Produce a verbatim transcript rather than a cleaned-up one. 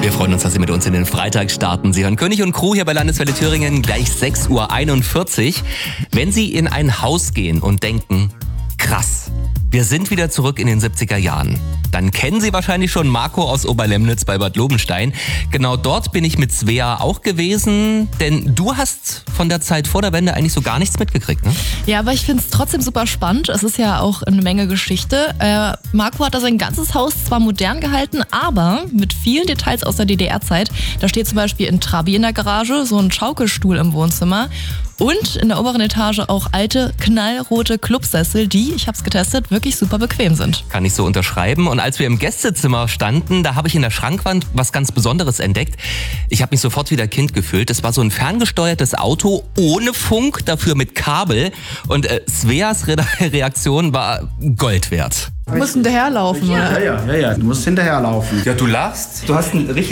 Wir freuen uns, dass Sie mit uns in den Freitag starten. Sie hören König und Crew hier bei Landeswelle Thüringen, gleich sechs Uhr einundvierzig. Wenn Sie in ein Haus gehen und denken, krass, wir sind wieder zurück in den siebziger Jahren, dann kennen Sie wahrscheinlich schon Marco aus Oberlemnitz bei Bad Lobenstein. Genau dort bin ich mit Svea auch gewesen, denn du hast von der Zeit vor der Wende eigentlich so gar nichts mitgekriegt, ne? Ja, aber ich finde es trotzdem super spannend. Es ist ja auch eine Menge Geschichte. Äh, Marco hat da sein ganzes Haus zwar modern gehalten, aber mit vielen Details aus der D D R-Zeit. Da steht zum Beispiel ein Trabi in der Garage, so ein Schaukelstuhl im Wohnzimmer und in der oberen Etage auch alte, knallrote Clubsessel, die, ich habe es getestet, wirklich super bequem sind. Kann ich so unterschreiben. Und als wir im Gästezimmer standen, da habe ich in der Schrankwand was ganz Besonderes entdeckt. Ich habe mich sofort wieder Kind gefühlt. Es war so ein ferngesteuertes Auto ohne Funk, dafür mit Kabel. Und äh, Sveas Re- Reaktion war Gold wert. Du musst hinterherlaufen, Ja, ja, ja, ja, du musst hinterherlaufen. Ja, du lachst. Du hast ein richtig